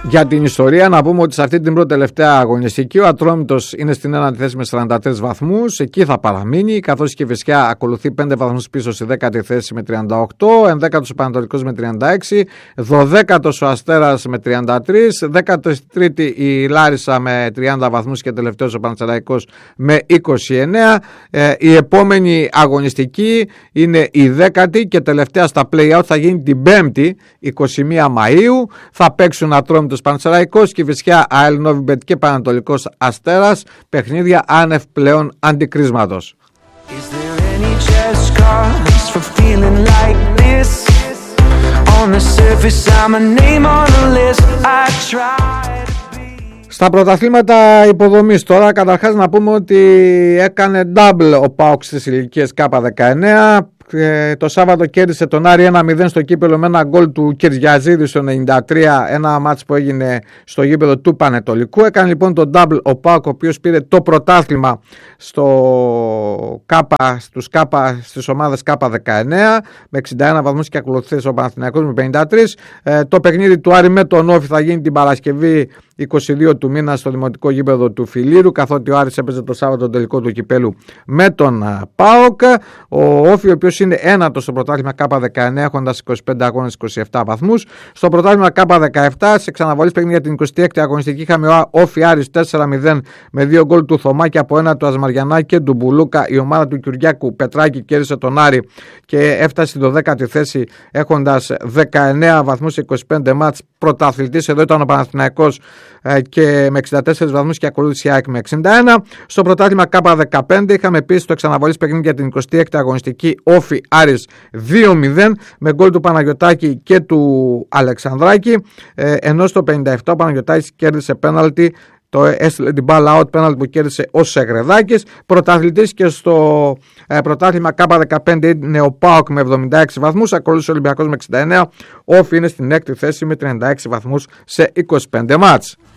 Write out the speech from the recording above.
Για την ιστορία να πούμε ότι σε αυτή την πρώτη τελευταία αγωνιστική ο Ατρόμητος είναι στην ένατη θέση με 43 βαθμούς, εκεί θα παραμείνει, καθώς και η Βεσιά ακολουθεί 5 βαθμούς πίσω στη 10η θέση με 38, 11ος ο Πανατολικός με 36, 12ος ο Αστέρας με 33, 13η η Λάρισα με 30 βαθμούς και τελευταίος ο Πανσεραϊκός με 29. Η επόμενη αγωνιστική είναι η 10η και τελευταία στα play-out, θα γίνει την 5η 21 Μαΐου. Θα παίξουν Ατρόμητος Πανσεραϊκός και Βυσιά ΑΕΛ Νόβιμπετ και Πανατολικός Αστέρας, παιχνίδια άνευ πλέον αντικρίσματος. Στα πρωταθλήματα υποδομής τώρα, καταρχάς να πούμε ότι έκανε double ο ΠΑΟΚ στις ηλικίες K19. Το Σάββατο κέρδισε τον Άρη 1-0 στο κύπελο με ένα γκολ του Κυριακζίδη στο 93, ένα μάτς που έγινε στο γήπεδο του Πανετολικού. Έκανε λοιπόν τον double ο ΠΑΟΚ, ο οποίος πήρε το πρωτάθλημα στις ομάδες K19 με 61 βαθμούς και ακολουθήσε ο Παναθηναϊκός με 53. Το παιχνίδι του Άρη με τον Όφη θα γίνει την Παρασκευή 22 του μήνα στο δημοτικό γήπεδο του Φιλήρου, καθότι ο Άρης έπαιζε το Σάββατο τον τελικό του κυπέλου με τον ΠΑΟΚ. Ο Όφη, ο οποίος είναι ένατος στο πρωτάθλημα K19 έχοντας 25 αγώνες 27 βαθμούς. Στο πρωτάθλημα K17 σε ξαναβολής παιχνίδια την 26η αγωνιστική είχαμε Όφη Άρης 4-0 με 2 γκολ του Θωμά και από ένα του Ασμαριανά και του Μπουλούκα. Η ομάδα του Κυριάκου Πετράκη κέρδισε τον Άρη και έφτασε στην 12η θέση έχοντας 19 βαθμούς 25 μάτς. Πρωταθλητής εδώ ήταν ο Παναθηναϊκός και με 64 βαθμούς και ακολούθησε η ΑΕΚ με 61. Στο πρωτάθλημα K15 είχαμε επίσης το εξαναβολής παιχνίδι για την 26η αγωνιστική Όφη Άρης 2-0 με γκολ του Παναγιωτάκη και του Αλεξανδράκη, ενώ στο 57 ο Παναγιωτάκης κέρδισε πέναλτι, το έστειλε την μπάλα out, πέναλτι που κέρδισε ο Σεγρεδάκης. Πρωταθλητής και στο πρωτάθλημα K15 είναι ο ΠΑΟΚ με 76 βαθμούς, ακολούθησε ο Ολυμπιακός με 69, Όφη είναι στην 6η θέση με 36 βαθμούς σε 25 μάτς.